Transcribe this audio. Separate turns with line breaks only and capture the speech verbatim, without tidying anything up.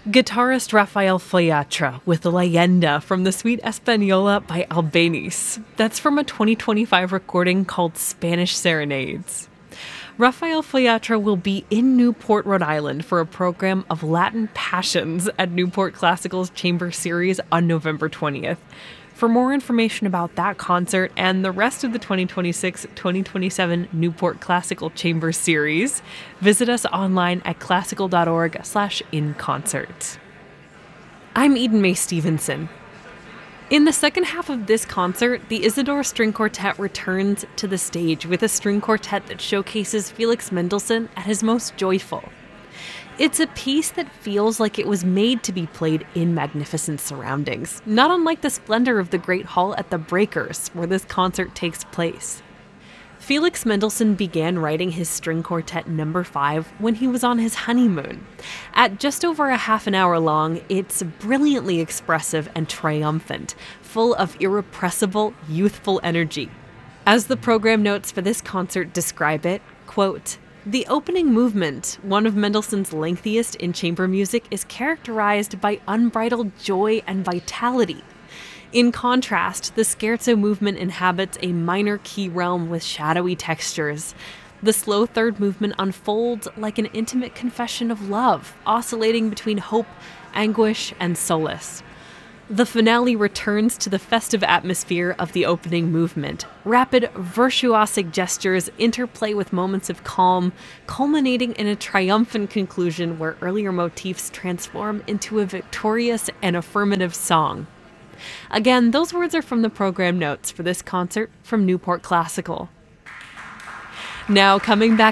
Guitarist Rafael Fallatra with Leyenda from the Suite Española by Albéniz. That's from a twenty twenty-five recording called Spanish Serenades. Rafael Fallatra will be in Newport, Rhode Island for a program of Latin Passions at Newport Classical's Chamber Series on November twentieth. For more information about that concert and the rest of the twenty twenty-six twenty twenty-seven Newport Classical Chamber Series, visit us online at classical.org slash in concert. I'm Eden Mae Stevenson. In the second half of this concert, the Isidore String Quartet returns to the stage with a string quartet that showcases Felix Mendelssohn at his most joyful. It's a piece that feels like it was made to be played in magnificent surroundings, not unlike the splendor of the Great Hall at the Breakers, where this concert takes place. Felix Mendelssohn began writing his String Quartet number five when he was on his honeymoon. At just over a half an hour long, it's brilliantly expressive and triumphant, full of irrepressible, youthful energy. As the program notes for this concert describe it, quote, "The opening movement, one of Mendelssohn's lengthiest in chamber music, is characterized by unbridled joy and vitality. In contrast, the scherzo movement inhabits a minor key realm with shadowy textures. The slow third movement unfolds like an intimate confession of love, oscillating between hope, anguish, and solace. The finale returns to the festive atmosphere of the opening movement. Rapid, virtuosic gestures interplay with moments of calm, culminating in a triumphant conclusion where earlier motifs transform into a victorious and affirmative song." Again, those words are from the program notes for this concert from Newport Classical. Now, coming back